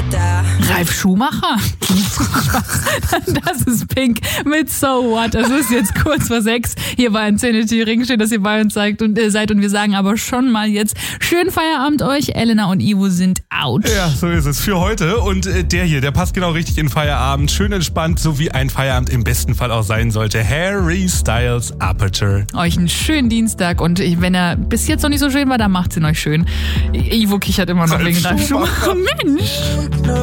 Ralf Schumacher? Das ist Pink mit So What. Es ist jetzt kurz vor 6 hier bei Infinity Ring. Schön, dass ihr bei uns seid und wir sagen aber schon mal jetzt schönen Feierabend euch. Elena und Ivo sind out. Ja, so ist es für heute. Und der hier, der passt genau richtig in Feierabend. Schön entspannt, so wie ein Feierabend im besten Fall auch sein sollte. Harry Styles, Aperture. Euch einen schönen Dienstag und wenn er bis jetzt noch nicht so schön war, dann macht's ihn euch schön. Ivo kichert immer noch wegen Ralf Schumacher. Mensch!